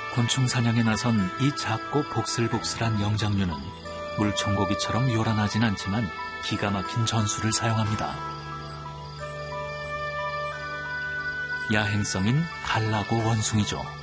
곤충 사냥에 나선 이 작고 복슬복슬한 영장류는 물총고기처럼 요란하진 않지만 기가 막힌 전술을 사용합니다. 야행성인 갈라고 원숭이죠.